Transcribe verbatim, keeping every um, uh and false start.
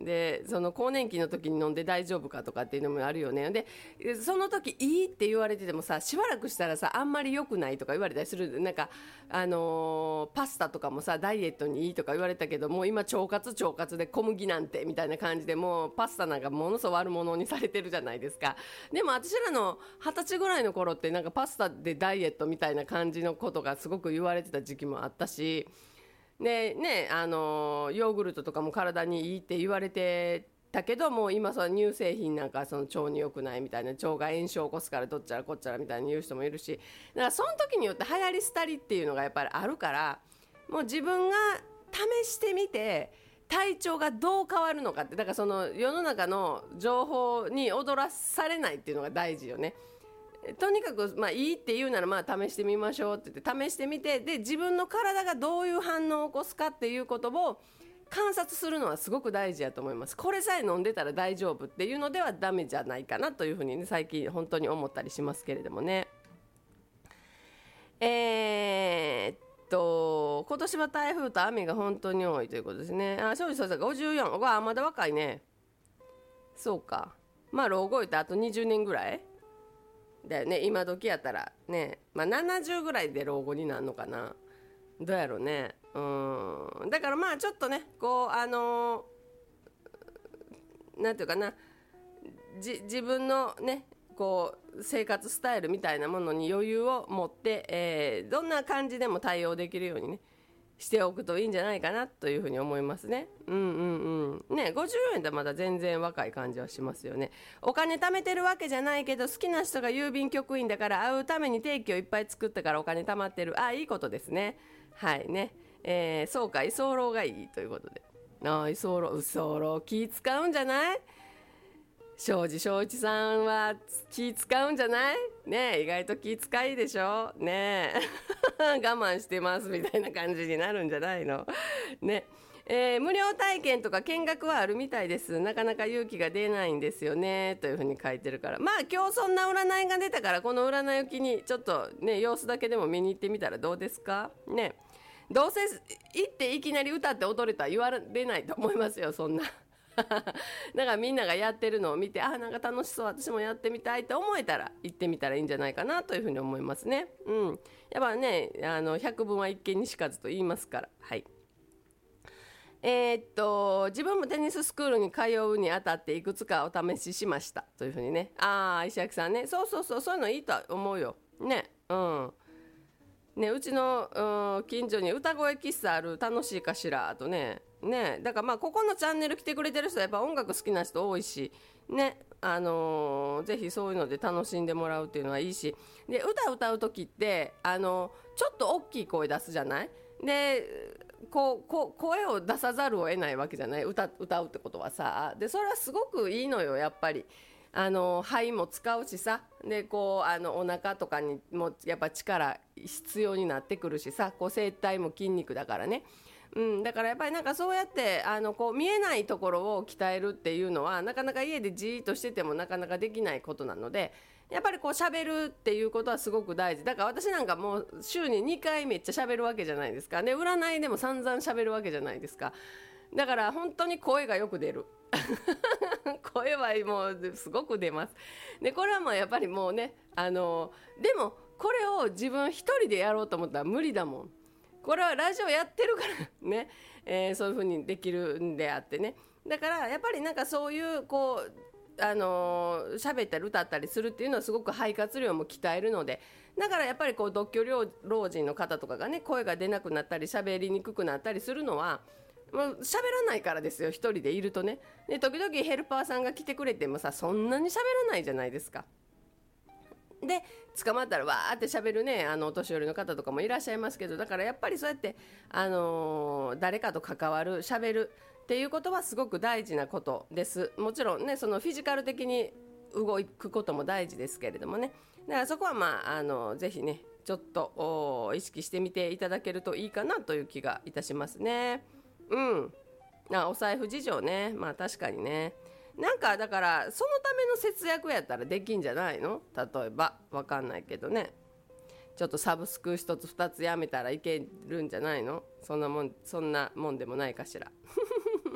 でその更年期の時に飲んで大丈夫かとかっていうのもあるよね。でその時いいって言われててもさ、しばらくしたらさあんまり良くないとか言われたりする。なんかあのー、パスタとかもさダイエットにいいとか言われたけど、もう今腸活腸活で小麦なんてみたいな感じで、もうパスタなんかものすごく悪者にされてるじゃないですか。でも私らの二十歳ぐらいの頃ってなんかパスタでダイエットみたいな感じのことがすごく言われてた時期もあったし、でね、あのヨーグルトとかも体にいいって言われてたけど、もう今その乳製品なんかその腸に良くないみたいな、腸が炎症を起こすからどっちゃらこっちゃらみたいに言う人もいるし、だからその時によって流行り廃りっていうのがやっぱりあるから、もう自分が試してみて体調がどう変わるのかって、だからその世の中の情報に踊らされないっていうのが大事よね。とにかく、まあ、いいって言うならまあ試してみましょうって言って試してみて、で自分の体がどういう反応を起こすかっていうことを観察するのはすごく大事だと思います。これさえ飲んでたら大丈夫っていうのではダメじゃないかなというふうに、ね、最近本当に思ったりしますけれどもね。えー、っと今年は台風と雨が本当に多いということですね。あ、庄司さんがごじゅうよん、わあまだ若いね。そうか、まあ老後いってあとにじゅうねんぐらいだよね、今時やったらね。まあななじゅうぐらいで老後になるのかな、どうやろうね。うん、だからまあちょっとね、こうあのー、なんていうかな、じ自分のねこう生活スタイルみたいなものに余裕を持って、えー、どんな感じでも対応できるようにねしておくといいんじゃないかなというふうに思いますね。うんうんうん。ね、ごじゅうえんでまだ全然若い感じはしますよね。お金貯めてるわけじゃないけど、好きな人が郵便局員だから会うために定期をいっぱい作ったからお金貯まってる。あ、いいことですね。はいね。えー、そうか、居候がいいということで。あ、居候、居候気使うんじゃない？庄司正一さんは気使うんじゃないね。え意外と気使いでしょねえ我慢してますみたいな感じになるんじゃないのね。えー、無料体験とか見学はあるみたいです。なかなか勇気が出ないんですよねというふうに書いてるから、まあ今日そんな占いが出たから、この占いを機にちょっとね様子だけでも見に行ってみたらどうですかね。どうせ行っていきなり歌って踊れたら言われないと思いますよ、そんなだからみんながやってるのを見て、あ、なんか楽しそう、私もやってみたいって思えたら行ってみたらいいんじゃないかなというふうに思いますね。うん、やっぱね、あの百聞は一見にしかずと言いますから。はい。えー、っと自分もテニススクールに通うにあたっていくつかお試ししましたというふうにね。ああ、石垣さんね、そうそうそう、そういうのいいと思うよね。うんね、うちの、うん、近所に歌声喫茶ある、楽しいかしらとね。ね、だからまあここのチャンネル来てくれてる人はやっぱ音楽好きな人多いしね、あのー、ぜひそういうので楽しんでもらうっていうのはいいし、で歌歌う時って、あのー、ちょっと大きい声出すじゃない。でこうこう声を出さざるを得ないわけじゃない、 歌, 歌うってことはさ。でそれはすごくいいのよ、やっぱり。あの肺も使うしさ、でこうあのお腹とかにもやっぱ力必要になってくるしさ、こう声帯も筋肉だからね。うん、だからやっぱりなんかそうやってあのこう見えないところを鍛えるっていうのはなかなか家でじーっとしててもなかなかできないことなので、やっぱりこう喋るっていうことはすごく大事だから、私なんかもう週ににかいめっちゃ喋るわけじゃないですかね。占いでも散々喋るわけじゃないですか。だから本当に声がよく出る声はもうすごく出ます。でこれはもうやっぱりもうね、あのでもこれを自分一人でやろうと思ったら無理だもん。これはラジオやってるからね、えー、そういう風にできるんであってね。だからやっぱりなんかそういうこうあのー、喋ったり歌ったりするっていうのはすごく肺活量も鍛えるので、だからやっぱりこう独居老人の方とかがね、声が出なくなったり喋りにくくなったりするのはもう喋らないからですよ、一人でいるとね。で時々ヘルパーさんが来てくれてもさ、そんなに喋らないじゃないですか。で捕まったらわーって喋るね、あのお年寄りの方とかもいらっしゃいますけど、だからやっぱりそうやって、あのー、誰かと関わる、喋るっていうことはすごく大事なことです。もちろんね、そのフィジカル的に動くことも大事ですけれどもね。だからそこはまあ、あのぜひねちょっと意識してみていただけるといいかなという気がいたしますね。うん、あお財布事情ね、まあ確かにね。なんかだからそのための節約やったらできんじゃないの。例えばわかんないけどね、ちょっとサブスク一つ二つやめたらいけるんじゃないの。そんなもんそんなもんでもないかしら